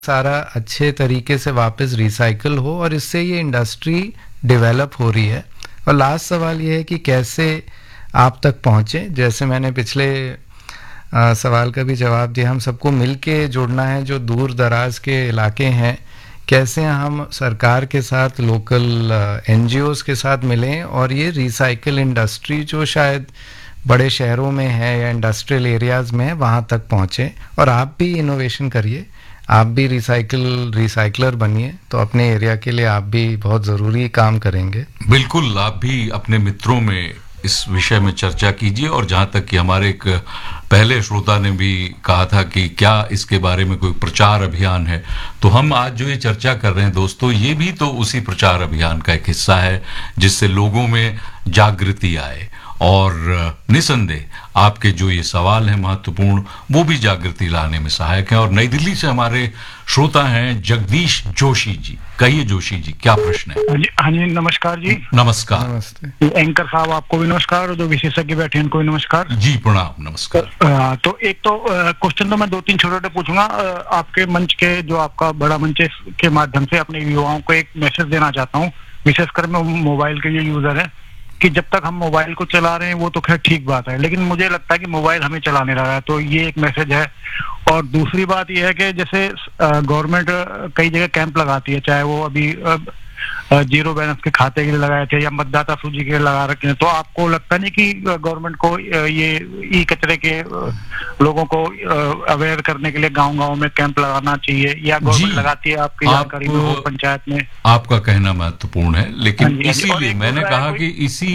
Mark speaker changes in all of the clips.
Speaker 1: सारा अच्छे तरीके से वापस रिसाइकल हो और इससे ये इंडस्ट्री डेवलप हो रही है। और लास्ट सवाल ये है कि कैसे आप तक पहुँचे। जैसे मैंने पिछले सवाल का भी जवाब दिया, हम सबको मिल के जुड़ना है जो दूर दराज के इलाके हैं। कैसे हम सरकार के साथ, लोकल एनजीओज़ के साथ मिलें और ये रिसाइकल इंडस्ट्री जो शायद बड़े शहरों में है या इंडस्ट्रियल एरियाज़ में है वहाँ तक पहुँचे। और आप भी इनोवेशन करिए, आप भी रिसाइकलर बनिए, तो अपने एरिया के लिए आप भी बहुत ज़रूरी काम करेंगे।
Speaker 2: बिल्कुल, आप भी अपने मित्रों में इस विषय में चर्चा कीजिए। और जहां तक कि हमारे एक पहले श्रोता ने भी कहा था कि क्या इसके बारे में कोई प्रचार अभियान है, तो हम आज जो ये चर्चा कर रहे हैं दोस्तों, ये भी तो उसी प्रचार अभियान का एक हिस्सा है जिससे लोगों में जागृति आए। और निसंदेह आपके जो ये सवाल हैं महत्वपूर्ण, वो भी जागृति लाने में सहायक हैं। और नई दिल्ली से हमारे श्रोता हैं जगदीश जोशी जी। कहिए जोशी जी, क्या प्रश्न है?
Speaker 3: हाँ जी, नमस्कार जी।
Speaker 2: नमस्कार।
Speaker 1: नमस्ते।
Speaker 3: एंकर साहब आपको भी नमस्कार और जो विशेषज्ञ बैठे हैं उनको भी नमस्कार
Speaker 2: जी। प्रणाम। नमस्कार।
Speaker 3: तो एक तो क्वेश्चन तो मैं 2-3 छोटे पूछूंगा। आपके मंच के, जो आपका बड़ा मंच है, के माध्यम से अपने युवाओं को एक मैसेज देना चाहता हूँ, विशेषकर मैं मोबाइल के जो यूजर है, कि जब तक हम मोबाइल को चला रहे हैं वो तो खैर ठीक बात है, लेकिन मुझे लगता है कि मोबाइल हमें चलाने लगा है। तो ये एक मैसेज है। और दूसरी बात ये है कि जैसे गवर्नमेंट कई जगह कैंप लगाती है, चाहे वो अभी जीरो बैलेंस के खाते के लिए लगाए थे या मतदाता सूची के लिए लगा रखे हैं, तो आपको लगता नहीं कि गवर्नमेंट को ये ई कचरे के लोगों को अवेयर करने के लिए गांव-गांव में कैंप लगाना चाहिए, या गवर्नमेंट लगाती है आपकी जानकारी में हो पंचायत में?
Speaker 2: आपका कहना महत्वपूर्ण है, लेकिन इसीलिए मैंने कहा कि इसी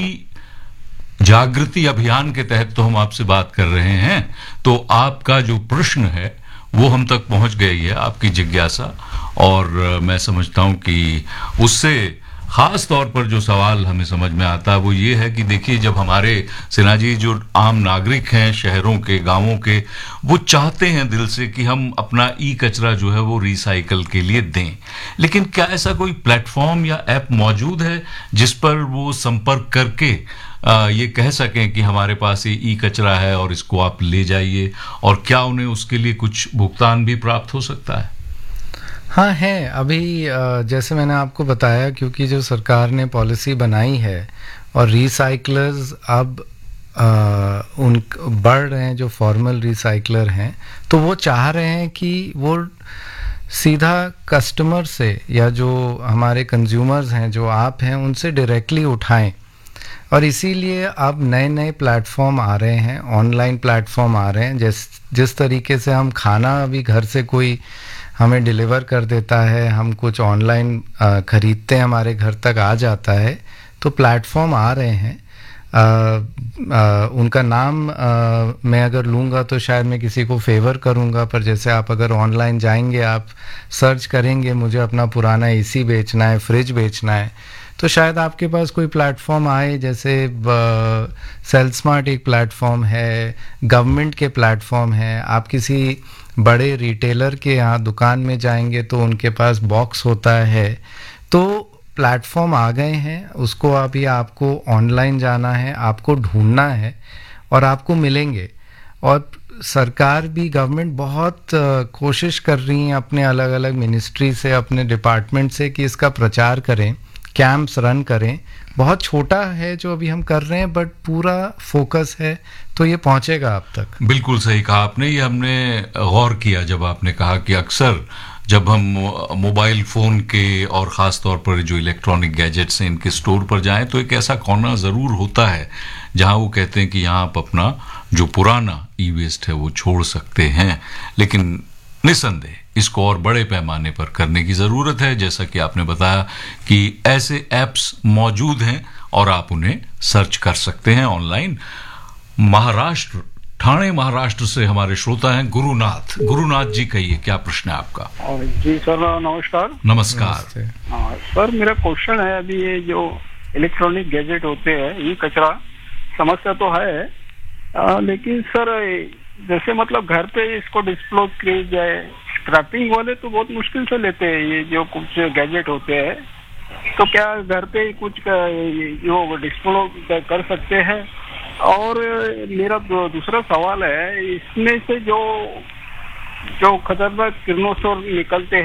Speaker 2: जागृति अभियान के तहत तो हम आपसे बात कर रहे हैं। तो आपका जो प्रश्न है वो हम तक पहुंच गई है, आपकी जिज्ञासा। और मैं समझता हूं कि उससे खास तौर पर जो सवाल हमें समझ में आता है वो ये है कि देखिए, जब हमारे सिन्हा जी जो आम नागरिक हैं शहरों के, गांवों के, वो चाहते हैं दिल से कि हम अपना ई कचरा जो है वो रिसाइकल के लिए दें, लेकिन क्या ऐसा कोई प्लेटफॉर्म या ऐप मौजूद है जिस पर वो संपर्क करके ये कह सकें कि हमारे पास ये ई कचरा है और इसको आप ले जाइए? और क्या उन्हें उसके लिए कुछ भुगतान भी प्राप्त हो सकता है?
Speaker 1: हाँ है। अभी जैसे मैंने आपको बताया, क्योंकि जो सरकार ने पॉलिसी बनाई है और रिसाइकलर्स अब उन बढ़ रहे हैं, जो फॉर्मल रिसाइकलर हैं, तो वो चाह रहे हैं कि वो सीधा कस्टमर से या जो हमारे कंज्यूमर्स हैं, जो आप हैं, उनसे डायरेक्टली उठाएं। और इसीलिए अब नए नए प्लेटफॉर्म आ रहे हैं, ऑनलाइन प्लेटफॉर्म आ रहे हैं। जिस तरीके से हम खाना अभी घर से कोई हमें डिलीवर कर देता है, हम कुछ ऑनलाइन ख़रीदते हैं, हमारे घर तक आ जाता है, तो प्लेटफॉर्म आ रहे हैं। उनका नाम मैं अगर लूँगा तो शायद मैं किसी को फेवर करूँगा, पर जैसे आप अगर ऑनलाइन जाएंगे, आप सर्च करेंगे मुझे अपना पुराना एसी बेचना है, फ्रिज बेचना है, तो शायद आपके पास कोई प्लेटफॉर्म आए। जैसे सेल स्मार्ट एक प्लेटफॉर्म है, गवर्नमेंट के प्लेटफॉर्म हैं। आप किसी बड़े रिटेलर के यहाँ दुकान में जाएंगे तो उनके पास बॉक्स होता है। तो प्लेटफॉर्म आ गए हैं, उसको अभी आपको ऑनलाइन जाना है, आपको ढूंढना है और आपको मिलेंगे। और सरकार भी, गवर्नमेंट बहुत कोशिश कर रही है अपने अलग अलग मिनिस्ट्री से, अपने डिपार्टमेंट से, कि इसका प्रचार करें, कैंप्स रन करें। बहुत छोटा है जो अभी हम कर रहे हैं, बट पूरा फोकस है, तो ये पहुंचेगा आप तक।
Speaker 2: बिल्कुल सही कहा आपने। ये हमने गौर किया जब आपने कहा कि अक्सर जब हम मोबाइल फ़ोन के और ख़ास तौर पर जो इलेक्ट्रॉनिक गैजेट्स हैं इनके स्टोर पर जाएं, तो एक ऐसा कोना ज़रूर होता है जहां वो कहते हैं कि यहाँ आप अपना जो पुराना ई वेस्ट है वो छोड़ सकते हैं। लेकिन निसंदेह इसको और बड़े पैमाने पर करने की ज़रूरत है। जैसा कि आपने बताया कि ऐसे ऐप्स मौजूद हैं और आप उन्हें सर्च कर सकते हैं ऑनलाइन। महाराष्ट्र, ठाणे महाराष्ट्र से हमारे श्रोता हैं गुरुनाथ। गुरुनाथ जी, कहिए क्या प्रश्न है आपका?
Speaker 4: जी सर, नमस्कार।
Speaker 2: नमस्कार।
Speaker 4: सर, मेरा क्वेश्चन है, अभी ये जो इलेक्ट्रॉनिक गैजेट होते हैं, ये कचरा समस्या तो है, लेकिन सर जैसे मतलब घर पे इसको डिस्पोज किया जाए, स्क्रैपिंग वाले तो बहुत मुश्किल से लेते हैं ये जो कुछ गैजेट होते हैं, तो क्या घर पे कुछ जो डिस्पोज कर सकते हैं? और मेरा दूसरा सवाल है, इसमें से जो जो खतरनाक किरणोत्सर्ग निकलते